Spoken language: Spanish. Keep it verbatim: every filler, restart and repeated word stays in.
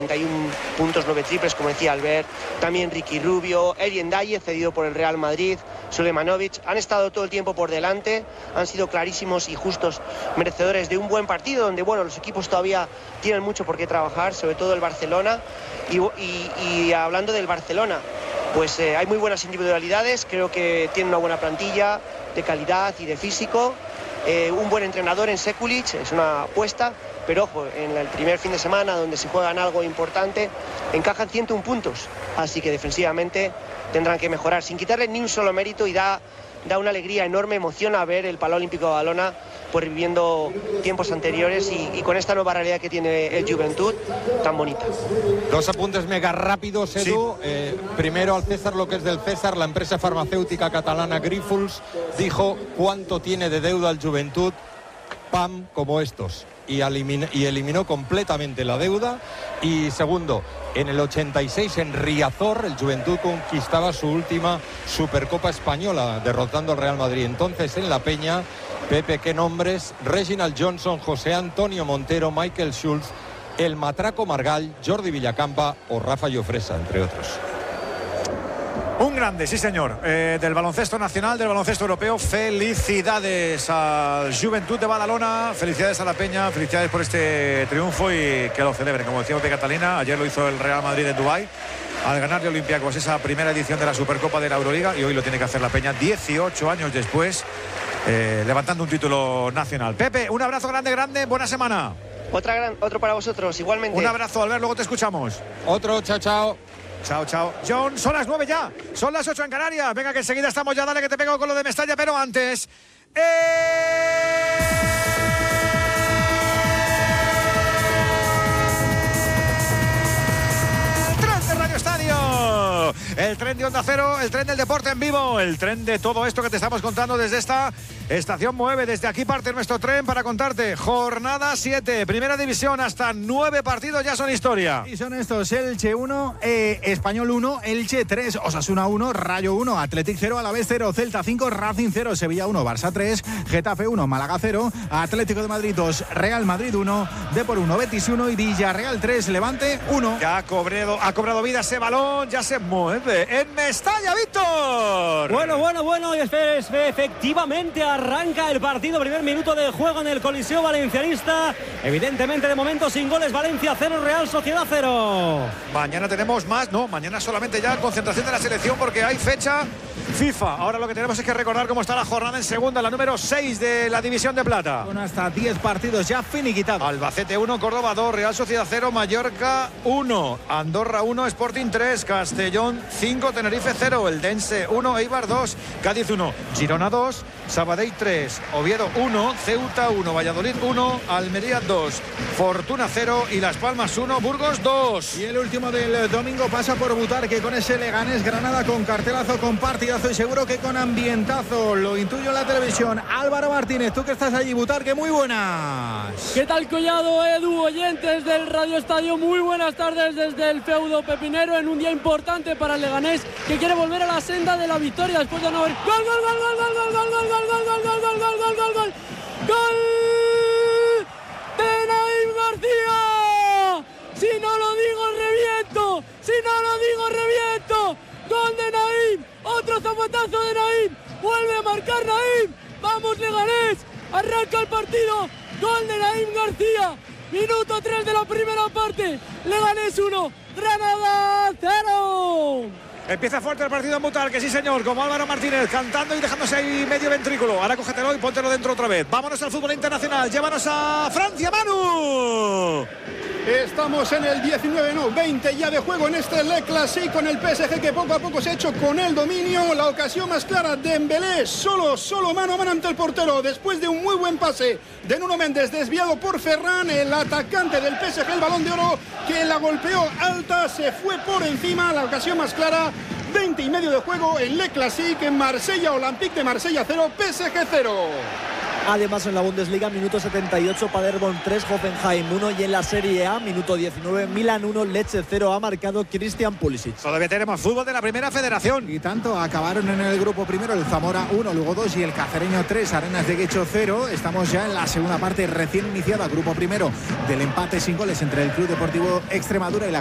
treinta y uno puntos, nueve triples, como decía Albert, también Ricky Rubio, Eli Ndaye, cedido por el Real Madrid, Sulemanovic, han estado todo el tiempo por delante, han sido clarísimos y justos merecedores de un buen partido, donde bueno, los equipos todavía tienen mucho por qué trabajar, sobre todo el Barcelona, y, y, y hablando del Barcelona, pues eh, hay muy buenas individualidades, creo que tiene una buena plantilla de calidad y de físico, eh, un buen entrenador en Sekulic, es una apuesta. Pero ojo, en el primer fin de semana donde se juegan algo importante, encajan ciento uno puntos, así que defensivamente tendrán que mejorar, sin quitarle ni un solo mérito, y da, da una alegría enorme, emociona ver el Palau Olímpico de Badalona por viviendo tiempos anteriores y, y con esta nueva realidad que tiene el Juventud tan bonita. Dos apuntes mega rápidos, Edu. Sí. Eh, primero, al César lo que es del César. La empresa farmacéutica catalana Grifols dijo cuánto tiene de deuda el Juventud, P A M, como estos. Y eliminó, y eliminó completamente la deuda. Y segundo, en el ochenta y seis en Riazor el Juventud conquistaba su última Supercopa Española, derrotando al Real Madrid. Entonces en La Peña, Pepe, ¿qué nombres? Reginald Johnson, José Antonio Montero, Michael Schultz, el Matraco Margall, Jordi Villacampa o Rafa Llofresa, entre otros. Un grande, sí señor, eh, del baloncesto nacional, del baloncesto europeo. Felicidades al Juventud de Badalona, felicidades a La Peña, felicidades por este triunfo y que lo celebren, como decía Pepe Catalina. Ayer lo hizo el Real Madrid en Dubái al ganarle a Olympiacos esa primera edición de la Supercopa de la Euroliga, y hoy lo tiene que hacer La Peña dieciocho años después, eh, levantando un título nacional. Pepe, un abrazo grande, grande, buena semana. Otra gran, otro para vosotros, igualmente. Un abrazo, Albert, luego te escuchamos. Otro, chao, chao. Chao, chao. John, son las nueve ya. Son las ocho en Canarias. Venga, que enseguida estamos ya. Dale que te pego con lo de Mestalla, pero antes... ¡Eh! ¡Tren de Radio Estadio! El tren de Onda Cero, el tren del deporte en vivo, el tren de todo esto que te estamos contando desde esta estación Mueve. Desde aquí parte nuestro tren para contarte jornada siete, primera división, hasta nueve partidos ya son historia. Y son estos: Elche uno, eh, Español uno, Elche tres, Osasuna uno, Rayo uno, Athletic cero, Alavés cero, Celta cinco, Racing cero, Sevilla uno, Barça tres, Getafe uno, Málaga cero, Atlético de Madrid dos, Real Madrid uno, Depor uno, Betis uno y Villarreal tres, Levante uno. Ya ha cobrado, ha cobrado vida ese balón, ya se mueve en Mestalla, Víctor. Bueno, bueno, bueno, y efectivamente arranca el partido, primer minuto de juego en el Coliseo Valencianista. Evidentemente de momento sin goles, Valencia cero, Real Sociedad cero. Mañana tenemos más, no, mañana solamente ya concentración de la selección porque hay fecha FIFA. Ahora lo que tenemos es que recordar cómo está la jornada en segunda, la número seis de la División de Plata. Con hasta diez partidos ya finiquitados. Albacete uno, Córdoba dos, Real Sociedad cero, Mallorca uno, Andorra uno, Sporting tres, Castellón cinco, Tenerife cero, Eldense uno, Eibar dos, Cádiz uno, Girona dos, Sabadell tres, Oviedo uno, Ceuta uno, Valladolid uno, Almería dos, Fortuna cero y Las Palmas uno, Burgos dos. Y el último del domingo pasa por Butarque con ese Leganés Granada, con cartelazo, con partidazo y seguro que con ambientazo. Lo intuyo en la televisión. Álvaro Martínez, tú que estás allí, Butarque, muy buenas. ¿Qué tal, Collado, Edu, oyentes del Radio Estadio? Muy buenas tardes desde el feudo pepinero en un día importante para el Leganés, que quiere volver a la senda de la victoria después de no haber... ¡Gol, gol, gol, gol, gol, gol, gol, gol, gol, gol, gol, gol, gol, gol, gol, gol! ¡Gol de Naim García! Si no lo digo, reviento. Si no lo digo, reviento. Gol de Naim. Otro zapatazo de Naim. Vuelve a marcar Naim. Vamos, Leganés. Arranca el partido. Gol de Naim García. Minuto tres de la primera parte. Leganés uno, Granada cero. Empieza fuerte el partido en Butarque, sí señor, como Álvaro Martínez cantando y dejándose ahí medio ventrículo. Ahora cógetelo y póntelo dentro otra vez. Vámonos al fútbol internacional, llévanos a Francia, Manu. Estamos en el diecinueve, no, veinte ya de juego en este Le Classique, con el P S G que poco a poco se ha hecho con el dominio. La ocasión más clara, Dembélé, solo, solo mano a mano ante el portero, después de un muy buen pase de Nuno Méndez, desviado por Ferran, el atacante del P S G, el Balón de Oro, que la golpeó alta, se fue por encima. La ocasión más clara, veinte y medio de juego en Le Classique, en Marsella, Olympique de Marsella cero, P S G cero. Además, en la Bundesliga, minuto setenta y ocho, Paderborn tres, Hoffenheim uno. Y en la Serie A, minuto diecinueve, Milan uno, Lecce cero, ha marcado Christian Pulisic. Todavía tenemos fútbol de la Primera Federación. Y tanto, acabaron en el grupo primero el Zamora uno, luego dos y el Cacereño tres, Arenas de Guecho cero. Estamos ya en la segunda parte recién iniciada, grupo primero del empate sin goles entre el Club Deportivo Extremadura y la